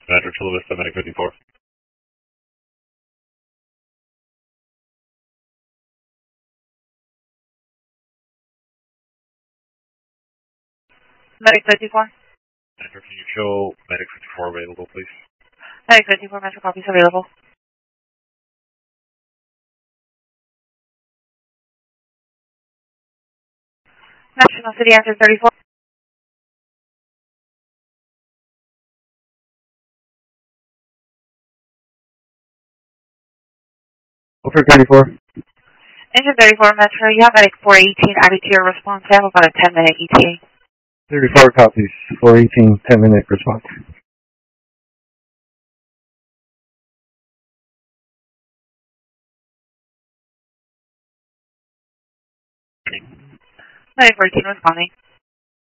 Metro Chula Vista, Medic 54. Medic 54. Metro, can you show Medic 54 available, please? Medic 54, Metro copies available. National City Answer 34. Over 34. Engine 34, Metro, you have Medic 418 added to your response. I have about a 10-minute ETA. 34 copies, 418, 10-minute response. Medic 14 responding.